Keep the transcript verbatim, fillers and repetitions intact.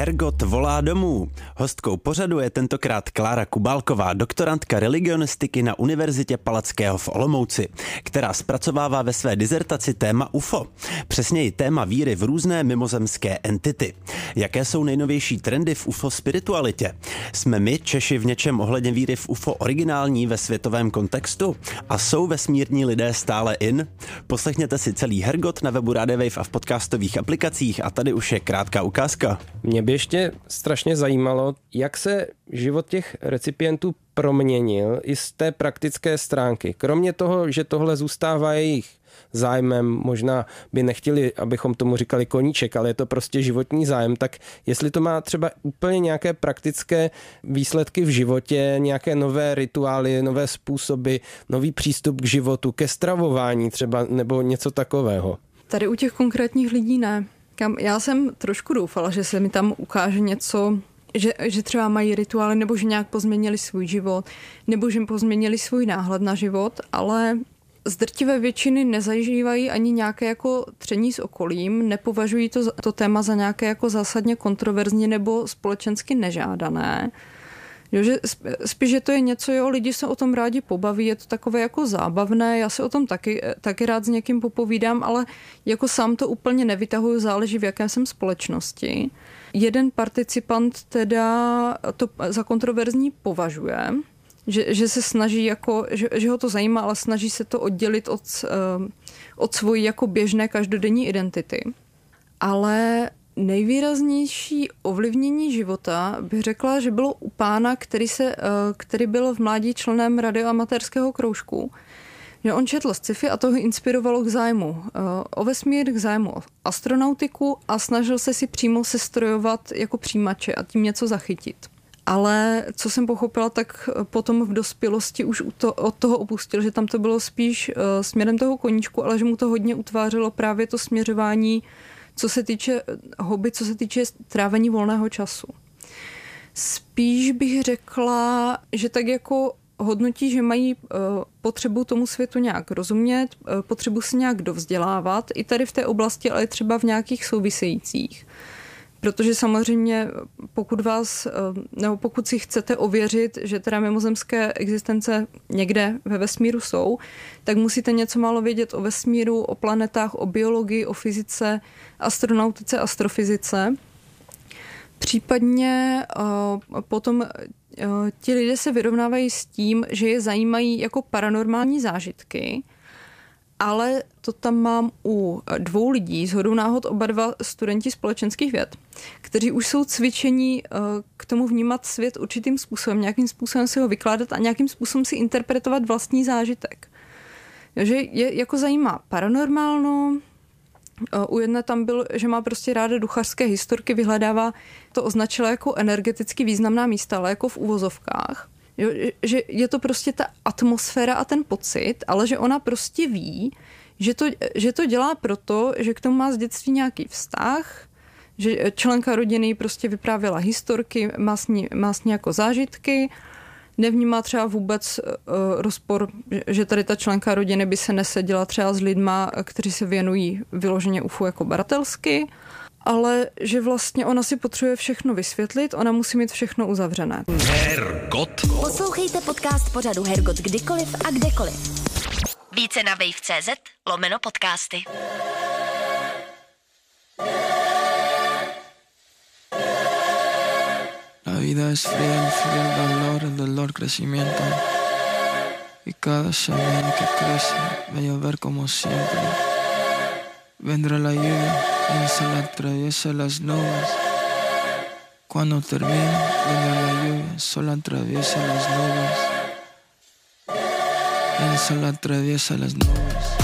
Hergot volá domů. Hostkou pořadu je tentokrát Klára Kubálková, doktorantka religionistiky na Univerzitě Palackého v Olomouci, která zpracovává ve své dizertaci téma U F O, přesněji téma víry v různé mimozemské entity. Jaké jsou nejnovější trendy v U F O spiritualitě? Jsme my, Češi, v něčem ohledně víry v U F O originální ve světovém kontextu? A jsou vesmírní lidé stále in? Poslechněte si celý Hergot na webu Radio Wave a v podcastových aplikacích a tady už je krátká ukázka. Mě by ještě strašně zajímalo, jak se život těch recipientů proměnil i z té praktické stránky. Kromě toho, že tohle zůstává jejich zájmem, možná by nechtěli, abychom tomu říkali koníček, ale je to prostě životní zájem, tak jestli to má třeba úplně nějaké praktické výsledky v životě, nějaké nové rituály, nové způsoby, nový přístup k životu, ke stravování třeba, nebo něco takového. Tady u těch konkrétních lidí ne. Já jsem trošku doufala, že se mi tam ukáže něco, že, že třeba mají rituály, nebo že nějak pozměnili svůj život, nebo že pozměnili svůj náhled na život, ale z drtivé většiny nezažívají ani nějaké jako tření s okolím, nepovažují to, to téma za nějaké jako zásadně kontroverzní nebo společensky nežádané. Jo, že spíš, že to je něco, jo, lidi se o tom rádi pobaví, je to takové jako zábavné, já se o tom taky, taky rád s někým popovídám, ale jako sám to úplně nevytahuju, záleží v jaké jsem společnosti. Jeden participant teda to za kontroverzní považuje, že, že se snaží jako, že, že ho to zajímá, ale snaží se to oddělit od, od svojí jako běžné každodenní identity. Ale nejvýraznější ovlivnění života bych řekla, že bylo u pána, který, se, který byl v mládí členem radioamatérského kroužku. Že on četl sci-fi a to ho inspirovalo k zájmu o vesmír, k zájmu o astronautiku a snažil se si přímo sestrojovat jako přijímače a tím něco zachytit. Ale co jsem pochopila, tak potom v dospělosti už od toho opustil, že tam to bylo spíš směrem toho koníčku, ale že mu to hodně utvářelo právě to směřování, co se týče hobby, co se týče trávení volného času. Spíš bych řekla, že tak jako hodnotí, že mají potřebu tomu světu nějak rozumět, potřebu se nějak dovzdělávat, i tady v té oblasti, ale třeba v nějakých souvisejících. Protože samozřejmě pokud vás, nebo pokud si chcete ověřit, že teda mimozemské existence někde ve vesmíru jsou, tak musíte něco málo vědět o vesmíru, o planetách, o biologii, o fyzice, astronautice, astrofyzice. Případně potom ti lidé se vyrovnávají s tím, že je zajímají jako paranormální zážitky, ale to tam mám u dvou lidí, shodou náhod oba dva studenti společenských věd, kteří už jsou cvičení k tomu vnímat svět určitým způsobem, nějakým způsobem si ho vykládat a nějakým způsobem si interpretovat vlastní zážitek. Že je jako zajímá paranormálno, u jedné tam byl, že má prostě ráda duchařské historky, vyhledává, to označila jako energeticky významná místa, ale jako v uvozovkách. Jo, že je to prostě ta atmosféra a ten pocit, ale že ona prostě ví, že to, že to dělá proto, že k tomu má z dětství nějaký vztah, že členka rodiny prostě vyprávěla historky, má s ní, má s ní jako zážitky, nevnímá třeba vůbec uh, rozpor, že tady ta členka rodiny by se neseděla třeba s lidma, kteří se věnují vyloženě U F O jako baratelsky, ale že vlastně ona si potřebuje všechno vysvětlit, ona musí mít všechno uzavřené. Hergot. Poslouchejte podcast pořadu Hergot kdykoliv a kdekoliv. Více na wave tečka cé zet lomeno podcasty. La vida es fría, el frío, el dolor, el dolor, crecimiento. Y cada semilla que crece va a llover como siempre. Vendrá la lluvia y se la atraviesa las nubes. Cuando termine, vendrá la lluvia, solo atraviesa las nubes. Y se la atraviesa las nubes.